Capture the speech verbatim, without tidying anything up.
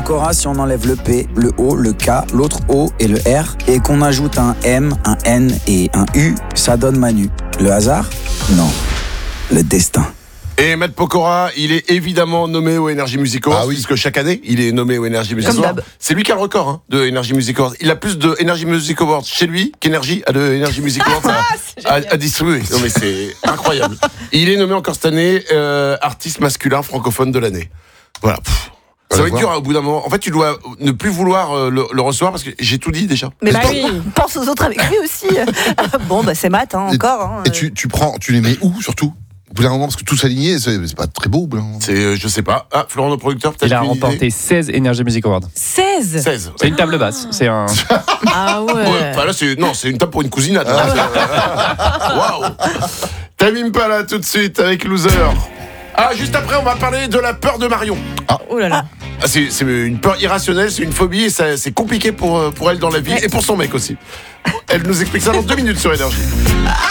Pokora, si on enlève le P, le O, le K, l'autre O et le R, et qu'on ajoute un M, un N et un U, ça donne Manu. Le hasard ? Non. Le destin. Et Matt Pokora, il est évidemment nommé au Energy Music Awards, ah oui. puisque chaque année, il est nommé au Energy Music Awards. C'est lui qui a le record hein, de Energy Music Awards. Il a plus de Energy Music Awards chez lui qu'Energy a de Energy Music Awards à, à, à distribuer. Non mais c'est incroyable. Et il est nommé encore cette année euh, artiste masculin francophone de l'année. Voilà. Pff. Ça va être dur au bout d'un moment. En fait, tu dois ne plus vouloir euh, le, le recevoir parce que j'ai tout dit déjà. Mais bah oui, pense aux autres avec lui aussi. Bon, bah c'est Matt, hein, encore. Hein. Et tu, tu prends, tu les mets où surtout ? Au bout d'un moment, parce que tous alignés, c'est, c'est pas très beau. C'est, euh, je sais pas. Ah, Florent, notre producteur, peut-être. Il a remporté seize Energy Music Awards. seize seize C'est une table basse. C'est un. Ah ouais. ouais bah là, c'est, non, c'est une table pour une cousinade. Waouh. Tamim pas là tout de suite avec Loser. Ah, juste après, on va parler de la peur de Marion. Ah. Oh là là. Ah, c'est, c'est une peur irrationnelle, c'est une phobie et ça, c'est compliqué pour, pour elle dans la vie ouais. et pour son mec aussi. Elle nous explique ça dans deux minutes sur Énergie.